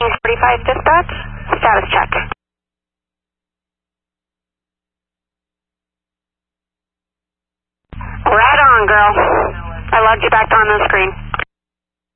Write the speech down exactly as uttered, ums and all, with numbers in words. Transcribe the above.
Viking forty-five dispatch, status check. Right on, girl. I logged you back on the screen.